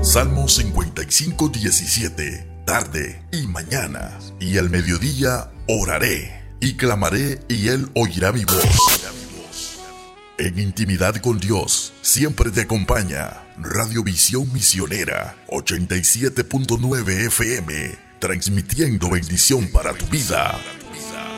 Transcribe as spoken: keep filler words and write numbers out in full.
Salmo cincuenta y cinco, diecisiete. Tarde y mañana y al mediodía oraré y clamaré y Él oirá mi voz. En intimidad con Dios siempre te acompaña Radio Visión Misionera ochenta y siete punto nueve F M, transmitiendo bendición para tu vida.